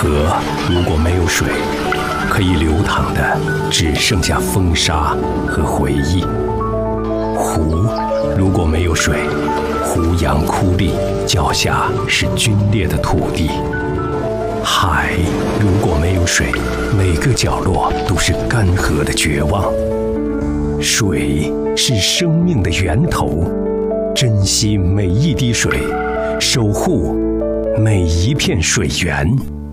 河如果没有水，可以流淌的只剩下风沙和回忆。湖如果没有水，湖洋枯立，脚下是龟裂的土地。海如果没有水，每个角落都是干涸的绝望。水是生命的源头，珍惜每一滴水，守护每一片水源。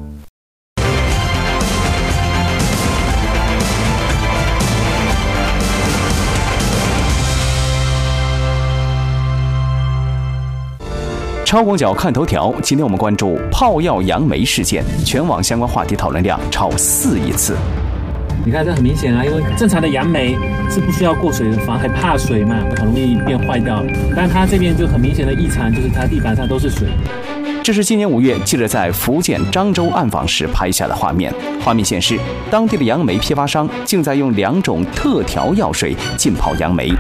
超广角看头条，今天我们关注炮药杨梅事件，全网相关话题讨论量超4亿次。 你看这很明显啊，因为正常的杨梅是不需要过水的，反而还怕水嘛，很容易变坏掉。但它这边就很明显的异常，就是它地板上都是水。 这是今年5月，记者在福建漳州暗访时拍下的画面。画面显示，当地的杨梅批发商竟在用2种特调药水浸泡杨梅。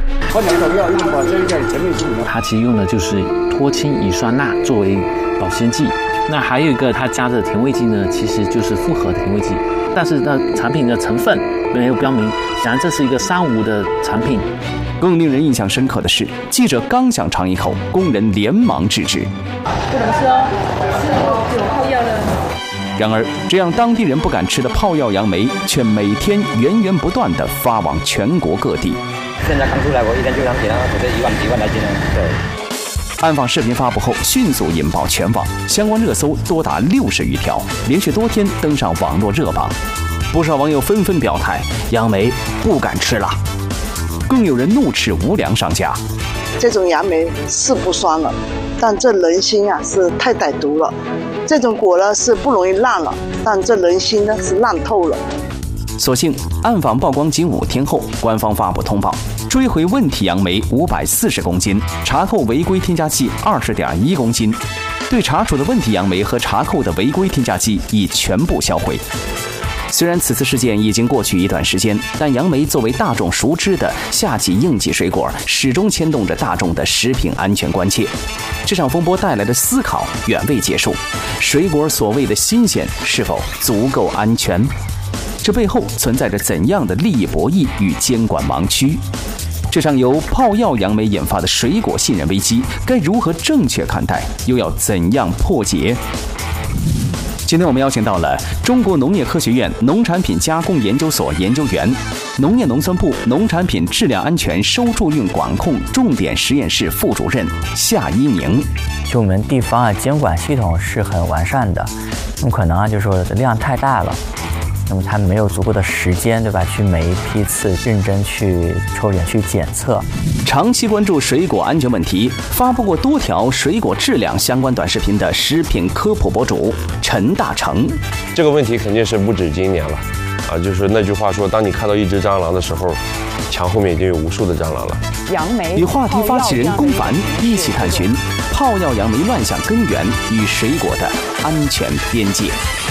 它其实用的就是脱氢乙酸钠作为保鲜剂。那还有一个，它加的甜味剂呢，其实就是复合甜味剂，但是呢，产品的成分没有标明，显然这是一个3无的产品。 更令人印象深刻的是，记者刚想尝一口，工人连忙制止。 不能吃哦，是有泡药的。 然而，这样当地人不敢吃的泡药杨梅，却每天源源不断地发往全国各地。 现在刚出来，我一天就能给他这1万来斤了。对。 暗访视频发布后，迅速引爆全网，相关热搜多达60余条，连续多天登上网络热榜。不少网友纷纷表态，杨梅不敢吃了。更有人怒斥无良商家。 这种杨梅是不酸了，但这人心啊是太歹毒了。这种果呢是不容易烂了，但这人心呢是烂透了。 所幸暗访曝光仅5天后，官方发布通报，追回问题杨梅540公斤，查扣违规添加剂20.1公斤。对查处的问题杨梅和查扣的违规添加剂已全部销毁。虽然此次事件已经过去一段时间，但杨梅作为大众熟知的夏季应季水果，始终牵动着大众的食品安全关切。这场风波带来的思考远未结束，水果所谓的新鲜是否足够安全？这背后存在着怎样的利益博弈与监管盲区？这场由泡药杨梅引发的水果信任危机，该如何正确看待？又要怎样破解？今天我们邀请到了中国农业科学院农产品加工研究所研究员、农业农村部农产品质量安全收注运管控重点实验室副主任夏一宁。 就我们地方监管系统是很完善的，那么可能就是说量太大了，那么它没有足够的时间，对吧？去每一批次认真去抽检去检测。 长期关注水果安全问题，发布过多条水果质量相关短视频的食品科普博主陈大成。 这个问题肯定是不止今年了，就是那句话说，当你看到一只蟑螂的时候，墙后面已经有无数的蟑螂了。 杨梅与话题发起人龚凡一起探寻泡药杨梅乱象根源与水果的安全边界。